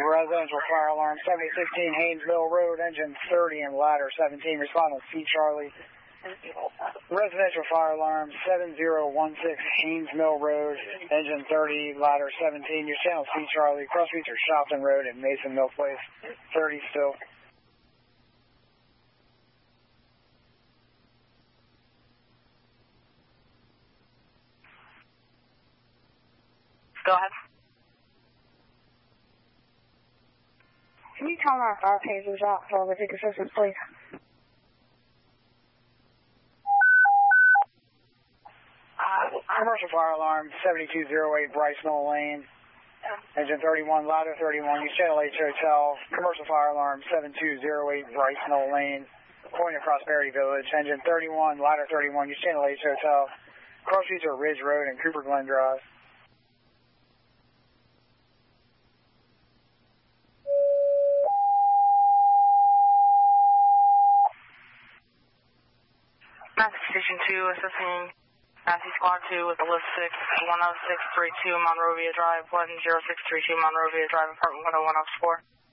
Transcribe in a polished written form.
residential fire alarm 7016 Haynes Mill Road, engine 30 and ladder 17. Respond on C Charlie. Residential fire alarm 7016 Haynes Mill Road, engine 30, ladder 17. Your channel C Charlie. Cross streets are Shopton Road and Mason Mill Place. 30 still. Go ahead. Can you tell our fire pagers out for the assistance, please? Commercial fire alarm 7208 Bryce Knoll Lane, engine 31, ladder 31. Use channel H Hotel. Commercial fire alarm 7208 Bryce Knoll Lane, Point of Prosperity Village, engine 31, ladder 31. Use channel H Hotel. Cross streets are Ridge Road and Cooper Glen Drive. Station 2 assisting Massey Squad 2 with the list 6, 10632 Monrovia Drive, 10632 Monrovia Drive, apartment 101 Ops 4.